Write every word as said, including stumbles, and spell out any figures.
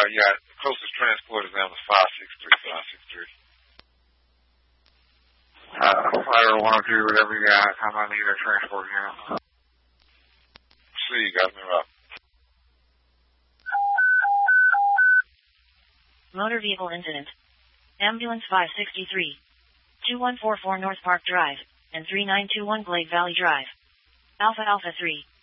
yeah, the closest transport is down to five six three, five six three. Uh, flight one oh two, whatever you got, how about need a transport unit? See you guys, move up. Motor vehicle incident. Ambulance five sixty-three. two one four four North Park Drive, and three nine two one Glade Valley Drive. Alpha Alpha three.